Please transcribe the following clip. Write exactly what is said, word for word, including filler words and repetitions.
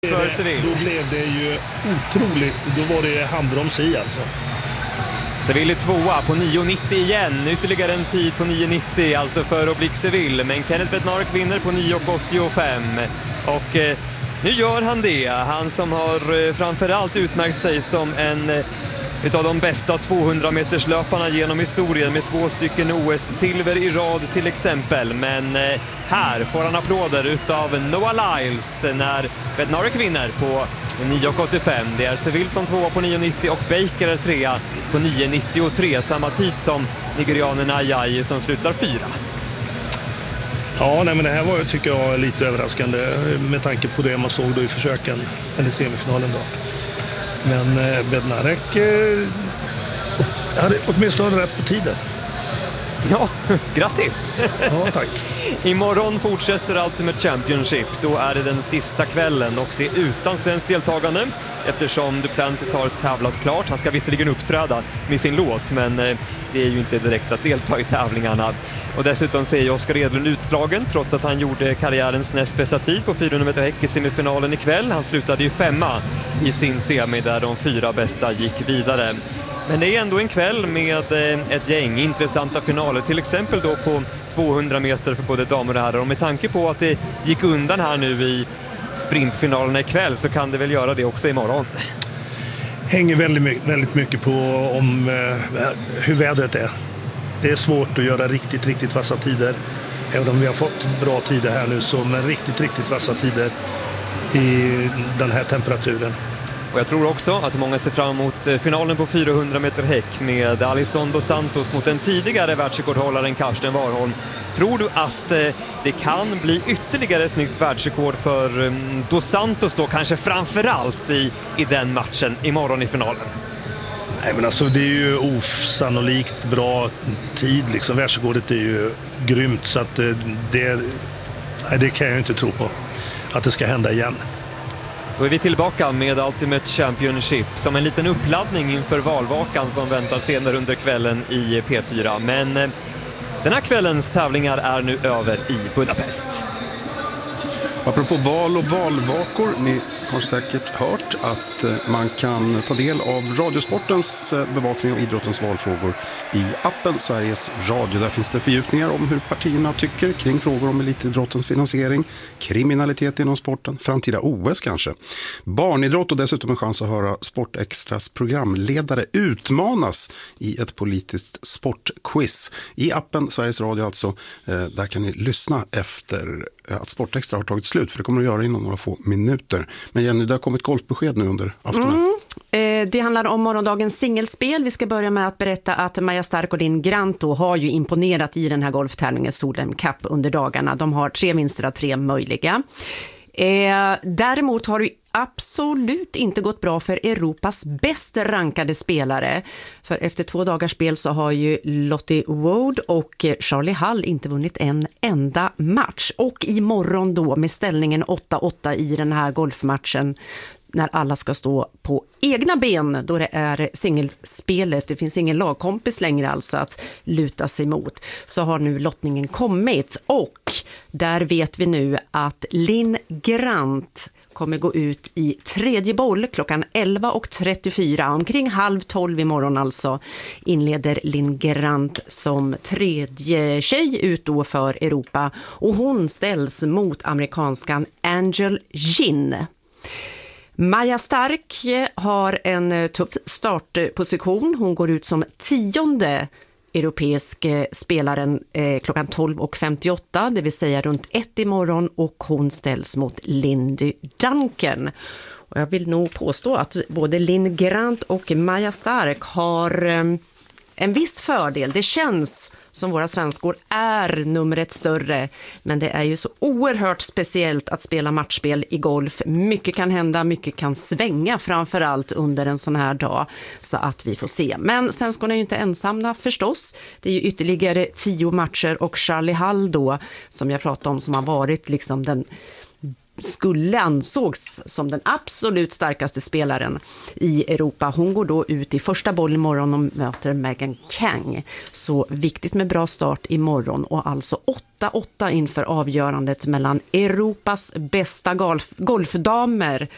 För Seville. Då blev det ju otroligt. Då var det handbroms i alltså. Seville är tvåa på nio nittio igen. Ytterligare en tid på nio nittio alltså för Oblique Seville. Men Kenneth Bednarek vinner på nio åttiofem. Och eh, nu gör han det. Han som har eh, framförallt utmärkt sig som en eh, utav de bästa tvåhundra-meterslöparna genom historien med två stycken O S-silver i rad till exempel. Men eh, här får han applåder utav Noah Lyles när Bednarek vinner på nio åttiofem. Det är Seville som tvåa på nio nittio och Baker är trea på nio nittiotre. Samma tid som nigerianen Ajayi som slutar fyra. Ja, nej, men det här var, tycker jag, lite överraskande med tanke på det man såg då i försöken, eller semifinalen då. Men eh, Bednarek eh, hade åtminstone rätt på tiden. Ja, grattis! Ja, tack. Imorgon fortsätter Ultimate Championship. Då är det den sista kvällen och det är utan svensk deltagande eftersom Duplantis har tävlat klart. Han ska visserligen uppträda med sin låt, men det är ju inte direkt att delta i tävlingarna. Och dessutom ser ju Oskar Edlund utslagen trots att han gjorde karriärens näst bästa tid på fyrahundra meter häck i semifinalen ikväll. Han slutade ju femma i sin semi där de fyra bästa gick vidare. Men det är ändå en kväll med ett gäng intressanta finaler, till exempel då på tvåhundra meter för både damer och herrar. Och med tanke på att det gick undan här nu i sprintfinalerna ikväll så kan det väl göra det också imorgon. Hänger väldigt mycket, väldigt mycket på om eh, hur vädret är. Det är svårt att göra riktigt, riktigt vassa tider. Även om vi har fått bra tider här nu, så med riktigt, riktigt vassa tider i den här temperaturen. Och jag tror också att många ser fram emot finalen på fyrahundra meter häck med Alison dos Santos mot den tidigare världsrekordhållaren Karsten Warholm. Tror du att eh, det kan bli ytterligare ett nytt världsrekord för eh, dos Santos då, kanske framförallt i, i den matchen imorgon i finalen? Nej, men alltså det är ju osannolikt bra tid liksom. Världsrekordet är ju grymt, så att eh, det, nej, det kan jag inte tro på att det ska hända igen. Då är vi tillbaka med Ultimate Championship som en liten uppladdning inför valvakan som väntar senare under kvällen i P fyra. Men eh, den här kvällens tävlingar är nu över i Budapest. Apropå val och valvakor, ni har säkert hört att man kan ta del av Radiosportens bevakning av idrottens valfrågor i appen Sveriges Radio. Där finns det fördjupningar om hur partierna tycker kring frågor om elitidrottens finansiering, kriminalitet inom sporten, framtida O S kanske, barnidrott och dessutom en chans att höra Sportextras programledare utmanas i ett politiskt sportquiz. I appen Sveriges Radio alltså, där kan ni lyssna efter att Sportextra har tagit slut, för det kommer att göra inom några få minuter. Men Jenny, det har kommit golfbesked nu under aftonen. Mm. Eh, det handlar om morgondagens singelspel. Vi ska börja med att berätta att Maja Stark och Linn Grant har ju imponerat i den här golftävlingen Solheim Cup under dagarna. De har tre vinster av tre möjliga. Eh, däremot har det absolut inte gått bra för Europas bäst rankade spelare. För efter två dagars spel så har ju Lottie Wood och Charlie Hull inte vunnit en enda match. Och imorgon då med ställningen åtta åtta i den här golfmatchen, när alla ska stå på egna ben, då det är singelspelet, det finns ingen lagkompis längre alltså att luta sig mot, så har nu lottningen kommit. Och där vet vi nu att Linn Grant kommer gå ut i tredje boll klockan elva och trettiofyra. Omkring halv tolv imorgon alltså inleder Linn Grant som tredje tjej ut då för Europa. Och hon ställs mot amerikanskan Angel Gin. Maja Stark har en tuff startposition. Hon går ut som tionde europeisk spelaren eh, klockan tolv och femtioåtta, det vill säga runt ett imorgon, och hon ställs mot Lindy Duncan. Och jag vill nog påstå att både Linn Grant och Maja Stark har eh, en viss fördel. Det känns som våra svenskor är numret större, men det är ju så oerhört speciellt att spela matchspel i golf. Mycket kan hända, mycket kan svänga framförallt under en sån här dag, så att vi får se. Men svenskorna är ju inte ensamma förstås. Det är ju ytterligare tio matcher och Charlie Hull då, som jag pratade om, som har varit liksom den skulle ansågs som den absolut starkaste spelaren i Europa. Hon går då ut i första boll imorgon och möter Megan Kang. Så viktigt med bra start imorgon, och alltså åtta åtta inför avgörandet mellan Europas bästa golf, golfdamer